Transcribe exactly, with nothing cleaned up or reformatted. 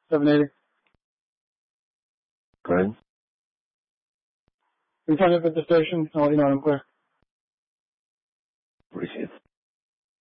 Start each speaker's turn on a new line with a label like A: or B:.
A: seven eighty.
B: Good.
A: We turn up at the station. I'll let you know when I'm clear.